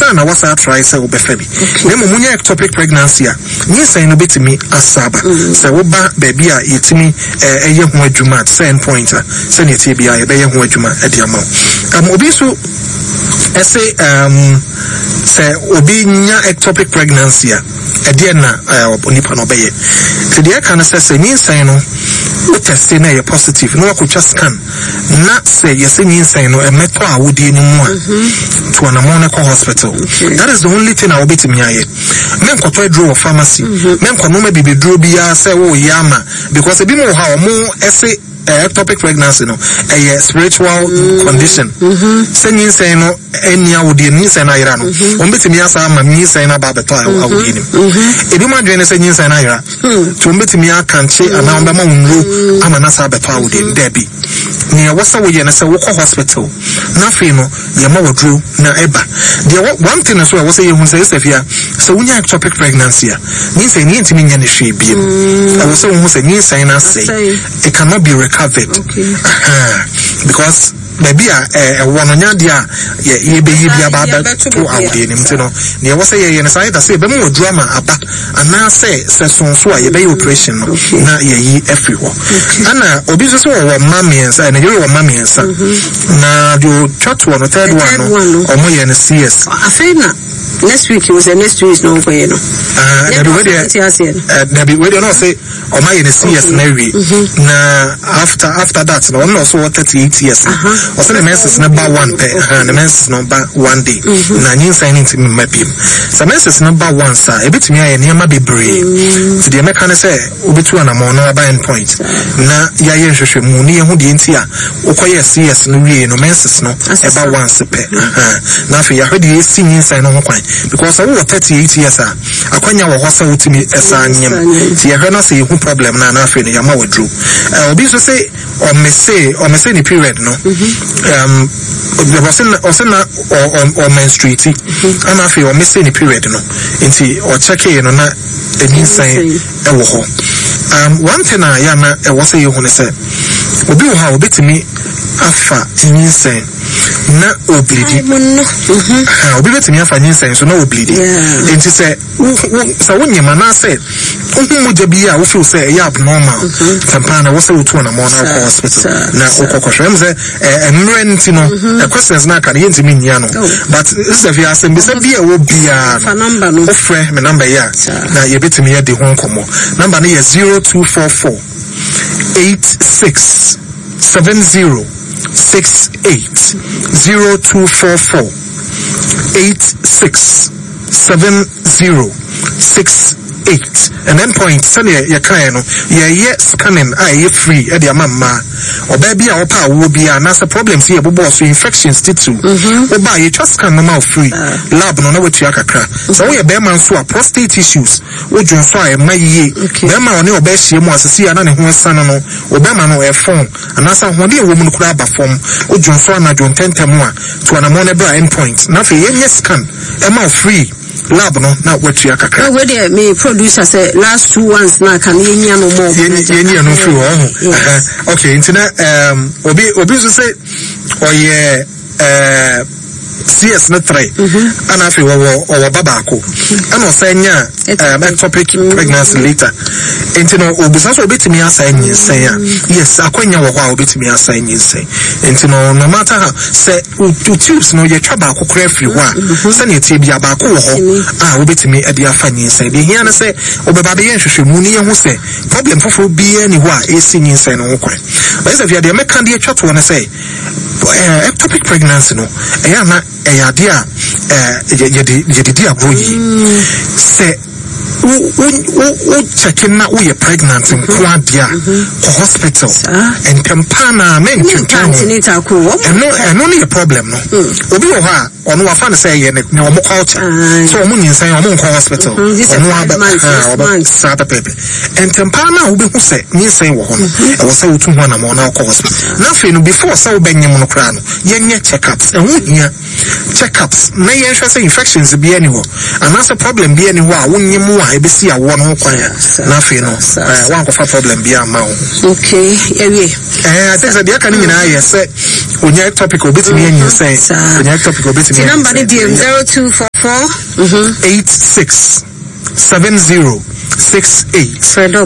ansa na wasa try say obefa bi na munya ectopic pregnancy a nyinsɛn no betimi asaba sɛ wo ba baby a yetimi ɛyɛ ho adwuma at certain point a sɛ ne tie bia yɛbɛyɛ ho adwuma ɛde ama obi so ɛsɛ sɛ obi nya ectopic pregnancy a ɛdeɛ na onipa no bɛyɛ sɛ deɛ ka no sɛ nyinsɛn no wo test na yɛ positive no akɔtwa scan na sɛ yɛsɛ nyinsɛn no ɛmɛtɔ a wodie no mu a to anamon na hospital. That is the only thing I will be to me. Men koto draw pharmacy. Men kono me bibi draw biya say wo yama because ebi mo ha mo ese ectopic pregnancy no a spiritual condition. Say nyinsɛn no enya wodie nyinsɛn na yira no. On betimi asa ma nyinsɛn na ba beto awodie nim. Ebi ma dwen say nyinsɛn na yira. To on betimi akanche ana on be ma unro ama na sa beto awodie debi. Ni wasa wo ye na say wo hospital. Na fe no ye ma wodro na eba. The one thing as well was say you say Sefia so when you ectopic pregnancy means say you ntimi nya ne hwe biem. I was say who say you say na say it cannot be recovered. Because baby one nya dia ye be bia ba to awde nim ti no ne was say ye na say that say be mo drama aba ana say sonso a ye be operation no na ye yi everywhere. Ana obi so say wo mamiensa na ye wo mamiensa na do chat one third one no omo ye na CS afena next week it was next week no for you know there be we don't say omo ye na CS na we na after that no one also 38 years also the menses number 1 the menses number 1 day na nyinsa ni ntimi mabim so menses number 1 sa ebetimi aye niam bebre to the meka ne say obetu anamon no aba end point na ya ye hwehwe mu ne hu de nti a ukoye CS no wie no menses no eba 1 sepe na fe ya hwede esi nyinsa no ho kwan because we 38 years a akwanya wo ho sa utimi esa anyem ti ya hwe na say hu problem na fe ne ya ma wadru obi so say o me say ni period no or menstruating and I feel missing a period no into or check no na insane one thing I am was say you want to say obi wo ha obi timi afa insane na oblidi obi betimi afa insane so na oblidi into say so when you man say mo jabi a wo feel say e abnormal campaign wo say wo to na mo na hospital na okokosho say enrenti no questions na ka ye ntimi nya no but this is via say be bia wo bia no ofre me number ya na ye betimi ye de ho nkomo number na ye 0244 8670 68 0244 8670 68 and then point sani ya kan no ye scanning ye free e de amamma oba bia wo pa wo bia na se problems here bobo so infections titu oba ye just scan no ma free lab no na wetu akakra so wo ye be man so a prostate issues wo dwon so a ma ye be ma one oba hie mu asese ya na ne ho san no oba ma no e phone anasa ho de wo mu kura ba form wo dwon so na dwon tentem a to anamon e bra end point na fe ye scan e ma free lab no na wetu akakra we dey me producer say last 2 ones na kan yenya no more yenya no free okay internet obi so say oye CS na 3 and I feel or babako and also ectopic pregnancy later into no obisaso obetimi assign say yes akwanya wo kwa obetimi assign say into no matter how say to tubes no ye twaba akokora free wa say na tie bia ba ko wo ho obetimi e dia fanyi say be here na say obeba be yenhwehwe mu ne ye hu say problem fofo bia ni ho a esinyi say no kwa but if you dey make can dey twatwo na say ectopic pregnancy no na dia yedi agro yi say we checking na we pregnant in Kwadia hospital and tempana men and only a problem no obi wo ha ono wa fa say ye ne omo culture so omo nyin omo hospital omo aba sada pepe and tempana obi hu say nyin say wo ho no e wo say otu ho na mo na hospital na fe no before say wo benyem no kra no ye nye checkups e hu hia checkups na ye hwe say infections be anywhere and that's a problem be anywhere wo nyem wa ebesi awo no kwanya na fe no wan ko fa problem be ama wo okay ewie I think that the can nyina ye say onya topic obetimi anyin say onya topic obetimi number 0244 86 7068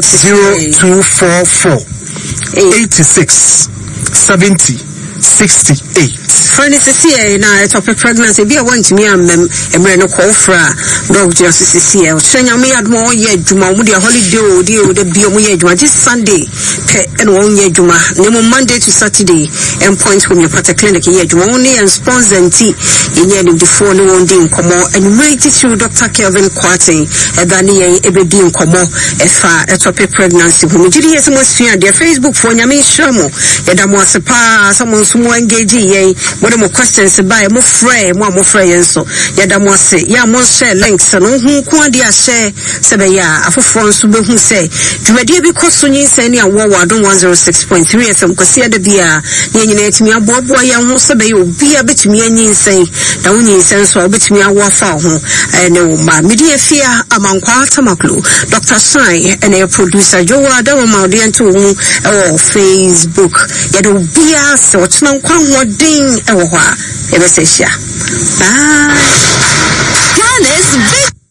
0244 86 70 68. Francis na topic pregnancy be want me am emre no call fra dog just see shenya me admo ye djuma mu de holiday o de bi omo ye djuma this Sunday pe and won ye djuma nemo Monday to Saturday and point from your party clinic ye djuma only and sponsor nti ye ni the phone won dey nkomo and rate to Dr. Kelvin Kwarteng edani ye ebedi nkomo efa a topic pregnancy mu jiri yes mo sua de Facebook for nyame shamo ye da mo asepa someone so engage ye what more questions by mo frɛ yɛn so yɛda mo ase ya mo share links no hu ko ade a share sɛ bɛ ya afoforo nso bɛ hu sɛ dwumadie bi kɔ so nyin sɛ ne awɔ wɔ 106.3 FM kɔsi ada bia ne nyina etimi aboaboa yɛn ho sɛ bɛ yɛ obi a betumi anyin sɛ da wo nyin sɛ nso a betumi awɔ fa ho ne wo ma media fia amankwa tamaklo Dr. Shine and a producer Joa da wo ma ode nto hu Facebook yɛda obi a sɛ ɔtena nkwa hodin ewo hɔ a ebe se hia. Bye. Ghana's big